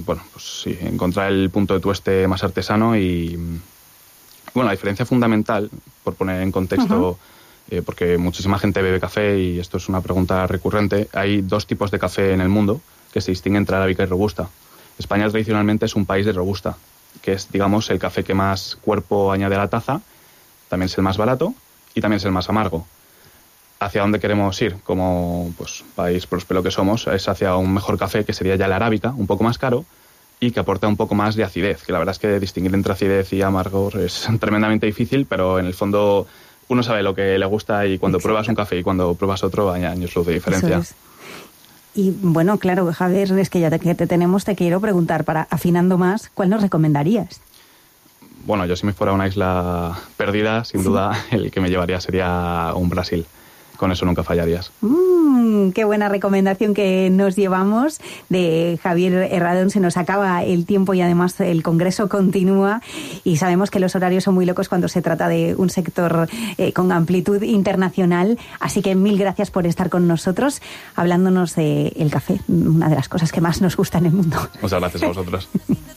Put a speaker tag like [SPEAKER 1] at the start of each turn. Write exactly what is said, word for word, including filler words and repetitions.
[SPEAKER 1] bueno, pues sí, encontrar el punto de tueste más artesano y, bueno, la diferencia fundamental, por poner en contexto, uh-huh. eh, porque muchísima gente bebe café y esto es una pregunta recurrente, hay dos tipos de café en el mundo que se distinguen entre arábica y robusta. España tradicionalmente es un país de robusta, que es, digamos, el café que más cuerpo añade a la taza, también es el más barato y también es el más amargo. Hacia dónde queremos ir como pues, país próspero que somos es hacia un mejor café, que sería ya la arábica, un poco más caro y que aporta un poco más de acidez, que la verdad es que distinguir entre acidez y amargor es tremendamente difícil, pero en el fondo uno sabe lo que le gusta y cuando Exacto. pruebas un café y cuando pruebas otro hay años luz de diferencia.
[SPEAKER 2] Y bueno, claro, Javier, es que ya te, que te tenemos, te quiero preguntar, para afinando más, ¿cuál nos recomendarías?
[SPEAKER 1] Bueno, yo si me fuera a una isla perdida, sin sí. duda, el que me llevaría sería un Brasil. Con eso nunca fallarías.
[SPEAKER 2] Mm, qué buena recomendación que nos llevamos de Javier Herradón. Se nos acaba el tiempo y además el congreso continúa y sabemos que los horarios son muy locos cuando se trata de un sector eh, con amplitud internacional. Así que mil gracias por estar con nosotros hablándonos del café, una de las cosas que más nos gusta en el mundo.
[SPEAKER 1] Muchas gracias a vosotros.